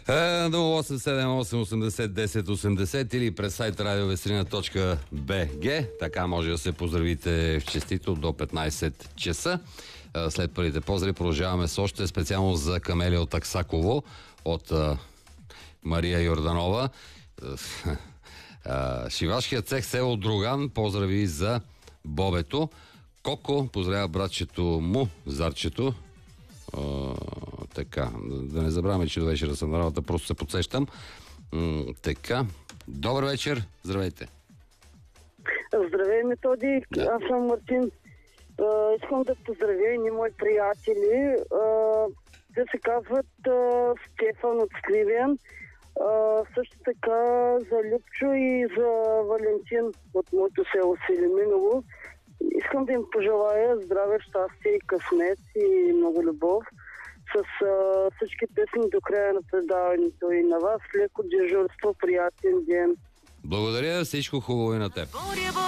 0878801080 или през сайт radiovеселина.bg. Така може да се поздравите в честито до 15 часа. След първите поздрави продължаваме с още специално за Камелия от Аксаково от Мария Йорданова. Шивашкият цех село Друган, поздрави за Бобето. Коко поздравява братчето му, Зарчето. Така, да не забравяме, че до вечера съм на работа, просто се подсещам. Така, добър вечер, здравейте. Здравей, Методи, да. Аз съм Мартин. Искам да поздравя едни мои приятели. Те се казват Стефан от Сливен. Също така за Любчо и за Валентин от моето село Селиминово. Искам да им пожелая здраве, щастие и късмет и много любов с всички песни до края на предаването и на вас. Леко дежурство, приятен ден. Благодаря, всичко хубаво и на теб.